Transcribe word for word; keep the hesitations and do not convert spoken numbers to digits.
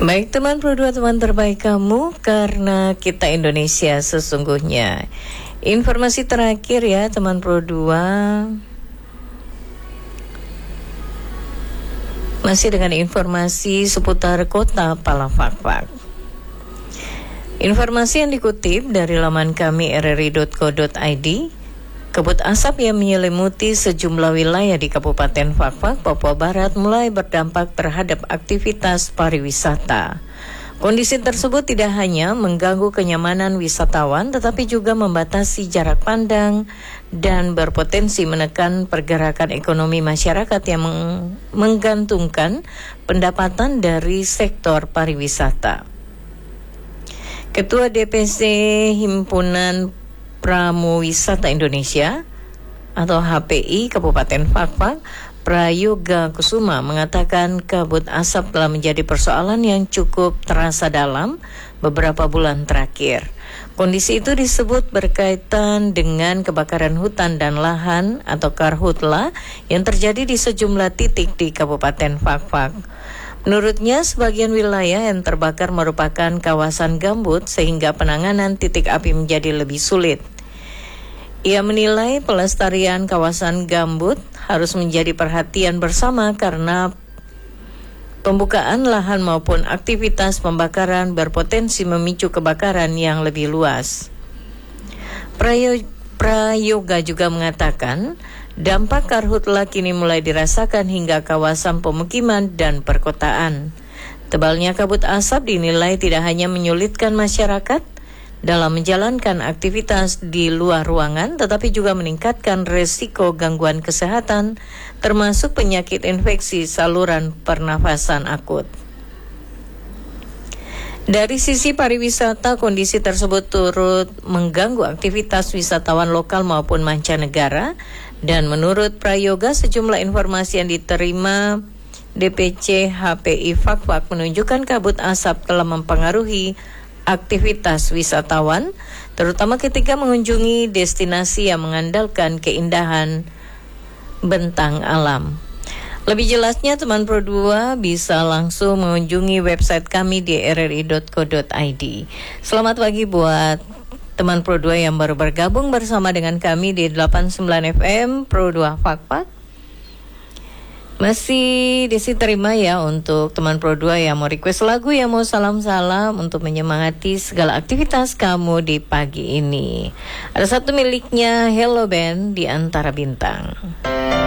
Baik teman Pro dua, teman terbaik kamu, karena kita Indonesia sesungguhnya. Informasi terakhir ya teman Pro dua. Masih dengan informasi seputar kota Palafakfak. Informasi yang dikutip dari laman kami r r i dot co dot i d. Kabut asap yang menyelimuti sejumlah wilayah di Kabupaten Fakfak, Papua Barat mulai berdampak terhadap aktivitas pariwisata. Kondisi tersebut tidak hanya mengganggu kenyamanan wisatawan, tetapi juga membatasi jarak pandang dan berpotensi menekan pergerakan ekonomi masyarakat yang meng- menggantungkan pendapatan dari sektor pariwisata. Ketua D P C Himpunan Pramuwisata Indonesia atau H P I Kabupaten Fakfak, Prayoga Kusuma, mengatakan kabut asap telah menjadi persoalan yang cukup terasa dalam beberapa bulan terakhir. Kondisi itu disebut berkaitan dengan kebakaran hutan dan lahan atau karhutla yang terjadi di sejumlah titik di Kabupaten Fakfak. Menurutnya, sebagian wilayah yang terbakar merupakan kawasan gambut sehingga penanganan titik api menjadi lebih sulit. Ia menilai pelestarian kawasan gambut harus menjadi perhatian bersama karena pembukaan lahan maupun aktivitas pembakaran berpotensi memicu kebakaran yang lebih luas. Prayo, Prayoga juga mengatakan dampak karhutla kini mulai dirasakan hingga kawasan pemukiman dan perkotaan. Tebalnya kabut asap dinilai tidak hanya menyulitkan masyarakat dalam menjalankan aktivitas di luar ruangan, tetapi juga meningkatkan resiko gangguan kesehatan, termasuk penyakit infeksi saluran pernafasan akut. Dari sisi pariwisata, kondisi tersebut turut mengganggu aktivitas wisatawan lokal maupun mancanegara, dan menurut Prayoga, sejumlah informasi yang diterima D P C H P I Fakfak menunjukkan kabut asap telah mempengaruhi aktivitas wisatawan, terutama ketika mengunjungi destinasi yang mengandalkan keindahan bentang alam. Lebih jelasnya teman Pro dua bisa langsung mengunjungi website kami di r r i dot co dot i d. Selamat pagi buat teman Pro dua yang baru bergabung bersama dengan kami di delapan puluh sembilan F M Pro dua Fakfak. Masih Desi terima ya untuk teman Pro dua yang mau request lagu, yang mau salam-salam untuk menyemangati segala aktivitas kamu di pagi ini. Ada satu miliknya Hello Band, Di Antara Bintang.